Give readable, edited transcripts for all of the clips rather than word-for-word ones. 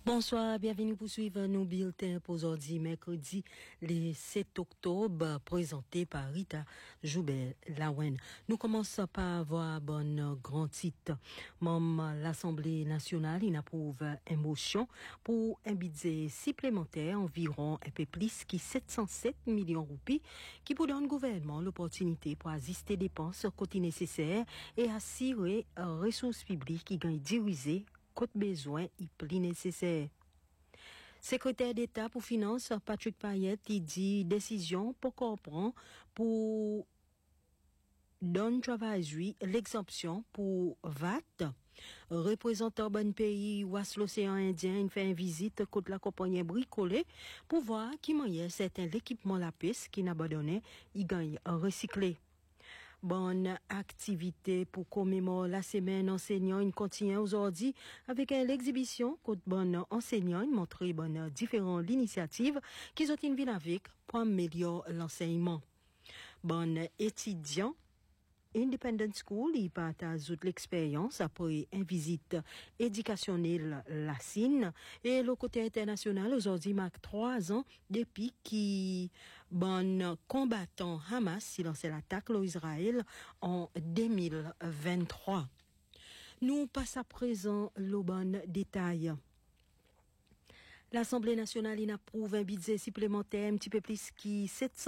Bonsoir, bienvenue pour suivre nos bulletins pour aujourd'hui, mercredi, le 7 octobre, présenté par Rita Joubert-Lawen. Nous commençons par avoir bon grand titre. L'Assemblée nationale, il approuve une motion pour un budget supplémentaire environ un peu plus qui 707 millions de roupies qui pour donner au gouvernement l'opportunité pour assister dépenses côté nécessaires et assurer ressources publiques qui gagnent dirigées côté besoin et plus nécessaire. Secrétaire d'État pour Finances, Patrick Payet, il dit décision pour comprendre pour donner travail l'exemption pour VAT. Représentant bon pays ouest l'océan Indien, il fait une visite contre la compagnie bricolée pour voir qui moyen certains l'équipement la piste qui n'a pas donné, il gagne recyclé. Bonne activité pour commémorer la semaine enseignant. Il continue aujourd'hui avec l'exhibition contre bonne enseignant. Il montre bonne différentes initiatives qui ont une ville avec pour améliorer l'enseignement. Bonne étudiant. Independent School, il partage toute l'expérience après une visite éducationnelle la Sine et le côté international aujourd'hui marque 3 ans depuis qui bon combattant Hamas s'est lancé l'attaque l'Israël en 2023. Nous passons à présent le bon détail. L'Assemblée nationale il approuve un budget supplémentaire un petit peu plus qui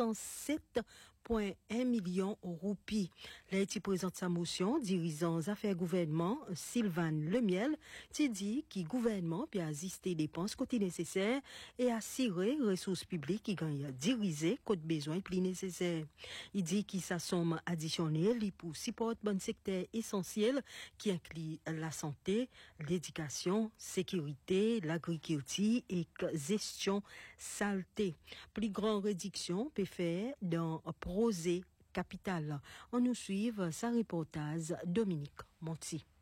707,1 millions de roupies. Là, il présente sa motion, dirigeant affaires gouvernement, Sylvain Lemiel, qui dit que le gouvernement peut assister dépenses côté nécessaires et assurer ressources publiques qui gagnent diriger côté besoin plus nécessaire. Il dit que sa somme additionnelle pour supporter bon secteur essentiel qui inclut la santé, l'éducation, sécurité, l'agriculture et gestion saleté. Plus grande réduction peut faire dans Prosé Capital. On nous suit sa reportage Dominique Monti.